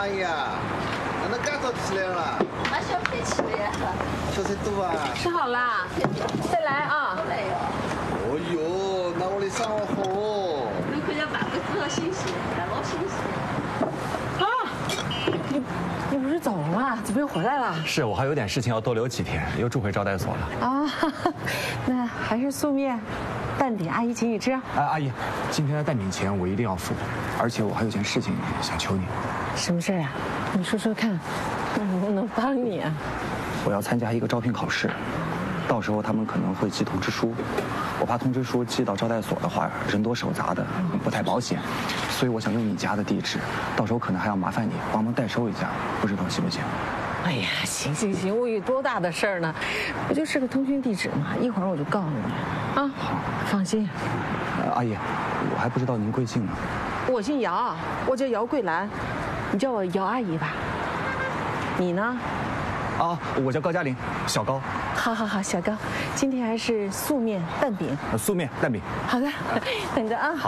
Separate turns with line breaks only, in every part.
阿姨啊，哪能介早起来了？
俺小菜吃了呀。
小菜多啊？
吃好啦，再来啊！
来哟。
哦哟，那我的生活好。
你看要办个多新鲜，老新鲜。
啊，你不是走了吗？怎么又回来了？
是我还有点事情要多留几天，又住回招待所了。
啊，那还是素面蛋饼，阿姨请你吃。
哎，阿姨，今天的蛋饼钱我一定要付，而且我还有件事情想求你。
什么事啊？你说说看，能不能帮你啊？
我要参加一个招聘考试，到时候他们可能会寄通知书，我怕通知书寄到招待所的话人多手杂的，不太保险，所以我想用你家的地址，到时候可能还要麻烦你帮忙代收一下，不知道行不行？
哎呀，行，我有多大的事儿呢？不就是个通讯地址嘛，一会儿我就告诉你。啊，好，放心。
阿姨，我还不知道您贵姓呢。
我姓姚，我叫姚桂兰，你叫我姚阿姨吧。你呢？
啊，我叫高嘉玲，小高。
好，小高，今天还是素面蛋饼。
素面蛋饼。
好的，等着啊。
好。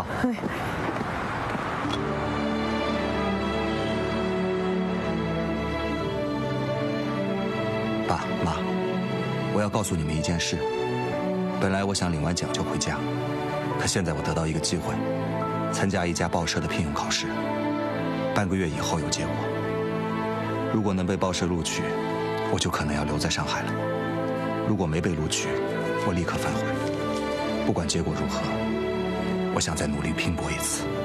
爸妈，我要告诉你们一件事。本来我想领完奖就回家，可现在我得到一个机会，参加一家报社的聘用考试，半个月以后有结果。如果能被报社录取，我就可能要留在上海了；如果没被录取，我立刻返回。不管结果如何，我想再努力拼搏一次。